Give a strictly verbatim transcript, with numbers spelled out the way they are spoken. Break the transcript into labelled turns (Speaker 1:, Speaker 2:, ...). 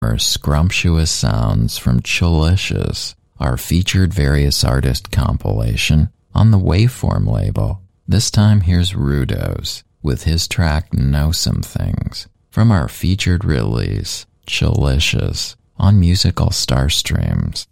Speaker 1: Our scrumptious sounds from Chalicious, our featured various artist compilation on the Waveform label. This time here's Rudos with his track Know Some Things from our featured release, Chalicious, on Musical Starstreams.